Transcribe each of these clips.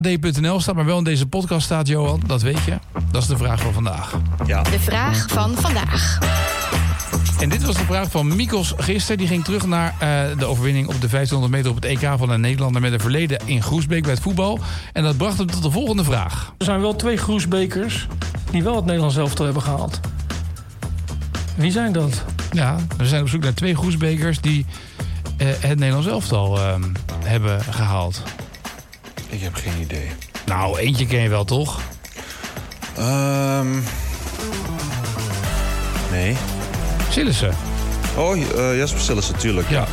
D.nl staat, maar wel in deze podcast staat, Johan. Dat weet je. Dat is de vraag van vandaag. Ja. De vraag van vandaag. En dit was de vraag van Mikos gisteren. Die ging terug naar de overwinning op de 1500 meter op het EK van een Nederlander met een verleden in Groesbeek bij het voetbal. En dat bracht hem tot de volgende vraag. Er zijn wel 2 Groesbekers die wel het Nederlands elftal hebben gehaald. Wie zijn dat? Ja, we zijn op zoek naar 2 Groesbekers die het Nederlands elftal hebben gehaald. Ik heb geen idee. Nou, eentje ken je wel, toch? Nee. Sillissen. Oh, Jasper Sillissen, natuurlijk. Ja.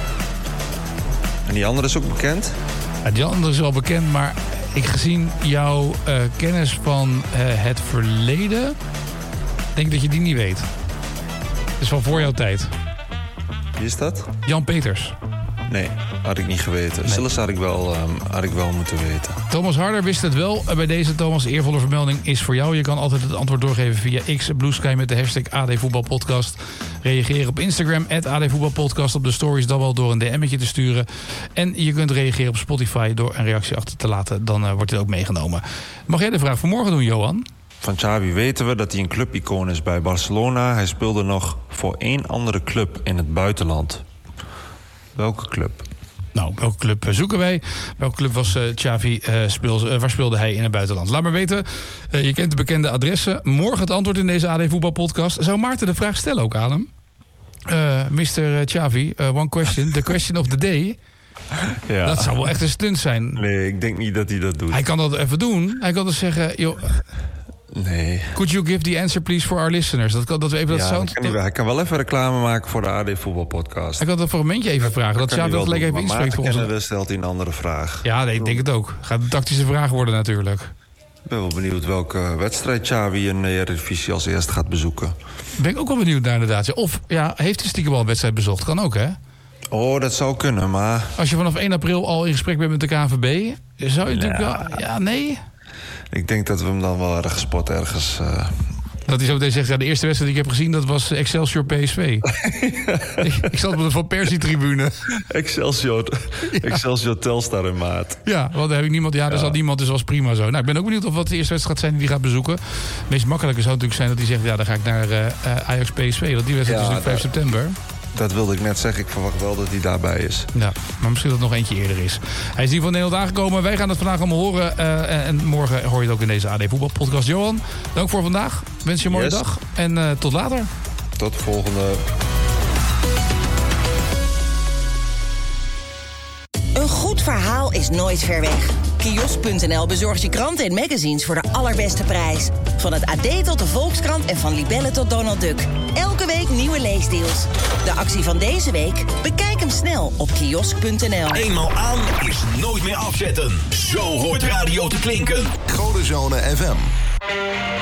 En die andere is ook bekend? Ja, die andere is wel bekend, maar gezien jouw kennis van het verleden, denk ik dat je die niet weet. Het is van voor jouw tijd. Wie is dat? Jan Peters. Nee, had ik niet geweten. Nee. Sillissen had ik wel moeten weten. Thomas Harder wist het wel. Bij deze, Thomas, eervolle vermelding is voor jou. Je kan altijd het antwoord doorgeven via X, Blue Sky met de hashtag AD Voetbalpodcast. Reageren op Instagram, @AD Voetbalpodcast. Op de stories dan wel door een DM'tje te sturen. En je kunt reageren op Spotify door een reactie achter te laten. Dan wordt dit ook meegenomen. Mag jij de vraag van morgen doen, Johan? Van Xavi weten we dat hij een clubicoon is bij Barcelona. Hij speelde nog voor 1 andere club in het buitenland. Welke club? Nou, welke club zoeken wij? Welke club was Xavi? Waar speelde hij in het buitenland? Laat maar weten. Je kent de bekende adressen. Morgen het antwoord in deze AD Voetbalpodcast. Zou Maarten de vraag stellen ook aan hem? Mr. Xavi, one question. The question of the day. Ja. Dat zou wel echt een stunt zijn. Nee, ik denk niet dat hij dat doet. Hij kan dat even doen. Hij kan dus zeggen, joh, Nee. could you give the answer please for our listeners? Dat we even dat sound. Hij kan wel even reclame maken voor de AD Voetbalpodcast. Hij kan dat fragmentje even vragen. Dat Xavi dat gelijk even inspreekt voor ons. Maar stelt hij een andere vraag. Ja, nee, ik denk het ook. Gaat een tactische vraag worden natuurlijk. Ik ben wel benieuwd welke wedstrijd Xavi in de Eredivisie als eerst gaat bezoeken. Ben ik ook wel benieuwd naar inderdaad. Of heeft hij stiekem al een wedstrijd bezocht? Kan ook, hè? Oh, dat zou kunnen, maar... Als je vanaf 1 april al in gesprek bent met de KNVB, zou je natuurlijk wel... Ja, nee? Ik denk dat we hem dan wel ergens spot ergens... Dat hij zo meteen zegt, ja, de eerste wedstrijd die ik heb gezien, dat was Excelsior PSV. ik zat op de Van Persie-tribune. Excelsior Telstar in maat. Ja, want daar heb ik niemand. Ja, er zat niemand, dus dat was prima zo. Nou, ik ben ook benieuwd of wat de eerste wedstrijd gaat zijn die hij gaat bezoeken. Het meest makkelijke zou natuurlijk zijn dat hij zegt, ja, dan ga ik naar Ajax PSV. Want die wedstrijd is natuurlijk 5 september. Dat wilde ik net zeggen. Ik verwacht wel dat hij daarbij is. Ja, maar misschien dat het nog eentje eerder is. Hij is hier van Nederland aangekomen. Wij gaan het vandaag allemaal horen. En morgen hoor je het ook in deze AD Voetbalpodcast. Johan, dank voor vandaag. Wens je een mooie dag. En tot later. Tot de volgende. Een goed verhaal is nooit ver weg. Kiosk.nl bezorgt je kranten en magazines voor de allerbeste prijs. Van het AD tot de Volkskrant en van Libelle tot Donald Duck. Elke week nieuwe leesdeals. De actie van deze week? Bekijk hem snel op kiosk.nl. Eenmaal aan is nooit meer afzetten. Zo hoort radio te klinken. Godenzone FM.